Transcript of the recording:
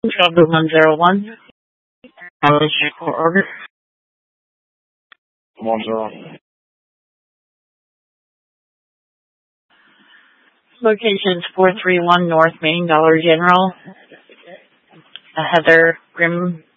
Trouble 101. How is your court order? 1-0. Locations 431 North Main, Dollar General. Heather Grim